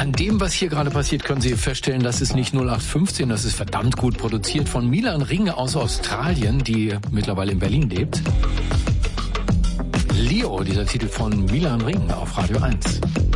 An dem, was hier gerade passiert, können Sie feststellen, das ist nicht 0815, das ist verdammt gut produziert von Milan Ring aus Australien, die mittlerweile in Berlin lebt. Leo, dieser Titel von Milan Ring auf Radio 1.